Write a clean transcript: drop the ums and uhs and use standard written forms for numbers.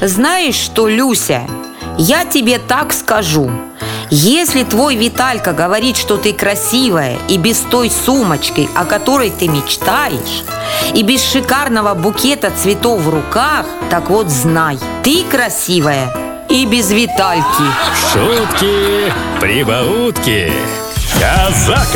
Знаешь что, Люся, я тебе так скажу. Если твой Виталька говорит, что ты красивая и без той сумочки, о которой ты мечтаешь, и без шикарного букета цветов в руках, так вот знай, ты красивая и без Витальки. Шутки, прибаутки. Казак